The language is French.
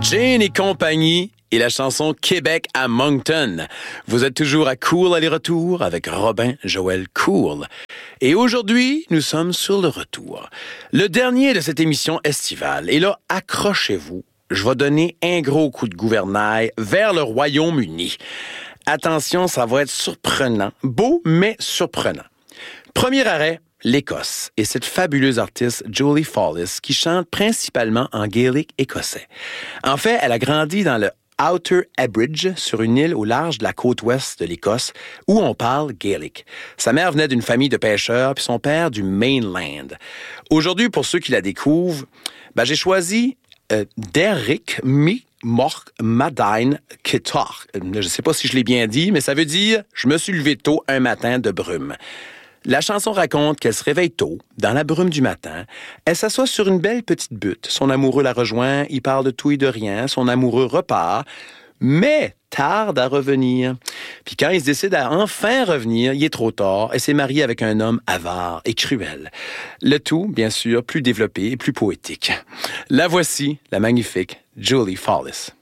Jane et compagnie et la chanson Québec à Moncton. Vous êtes toujours à Cool aller-retour avec Robin Joël Cool. Et aujourd'hui, nous sommes sur le retour. Le dernier de cette émission estivale. Et là, accrochez-vous. Je vais donner un gros coup de gouvernail vers le Royaume-Uni. Attention, ça va être surprenant. Beau, mais surprenant. Premier arrêt, l'Écosse et cette fabuleuse artiste Julie Follis qui chante principalement en gaélique écossais. En fait, elle a grandi dans le Outer Hebrides, sur une île au large de la côte ouest de l'Écosse, où on parle gaélique. Sa mère venait d'une famille de pêcheurs, puis son père du mainland. Aujourd'hui, pour ceux qui la découvrent, j'ai choisi Derrick Mork Madain Ketor. Je ne sais pas si je l'ai bien dit, mais ça veut dire « Je me suis levé tôt un matin de brume ». La chanson raconte qu'elle se réveille tôt, dans la brume du matin. Elle s'assoit sur une belle petite butte. Son amoureux la rejoint, il parle de tout et de rien. Son amoureux repart, mais tarde à revenir. Puis quand il se décide à enfin revenir, il est trop tard. Elle s'est mariée avec un homme avare et cruel. Le tout, bien sûr, plus développé et plus poétique. La voici, la magnifique Julie Follis.